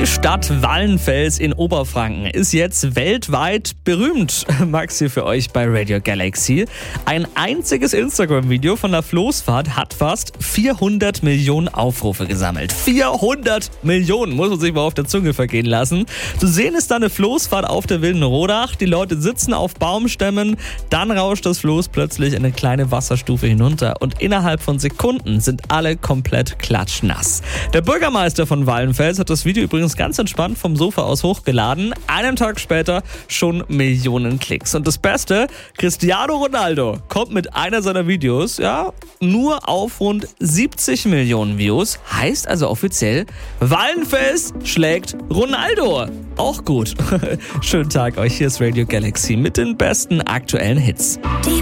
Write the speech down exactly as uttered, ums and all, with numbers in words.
Die Stadt Wallenfels in Oberfranken ist jetzt weltweit berühmt. Max hier für euch bei Radio Galaxy. Ein einziges Instagram-Video von der Floßfahrt hat fast vierhundert Millionen Aufrufe gesammelt. vierhundert Millionen, muss man sich mal auf der Zunge vergehen lassen. Zu sehen ist da eine Floßfahrt auf der Wilden Rodach. Die Leute sitzen auf Baumstämmen, dann rauscht das Floß plötzlich in eine kleine Wasserstufe hinunter und innerhalb von Sekunden sind alle komplett klatschnass. Der Bürgermeister von Wallenfels hat das Video übrigens ganz entspannt vom Sofa aus hochgeladen. Einen Tag später schon Millionen Klicks. Und das Beste, Cristiano Ronaldo kommt mit einer seiner Videos, ja, nur auf rund siebzig Millionen Views. Heißt also offiziell, Wallenfels schlägt Ronaldo. Auch gut. Schönen Tag euch, hier ist Radio Galaxy mit den besten aktuellen Hits.